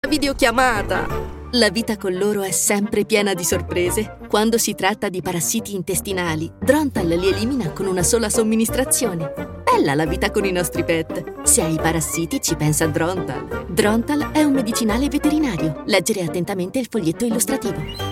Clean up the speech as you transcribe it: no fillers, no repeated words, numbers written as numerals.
videochiamata! La vita con loro è sempre piena di sorprese. Quando si tratta di parassiti intestinali, Drontal li elimina con una sola somministrazione. Bella la vita con i nostri pet. Se hai parassiti ci pensa Drontal. Drontal è un medicinale veterinario. Leggere attentamente il foglietto illustrativo.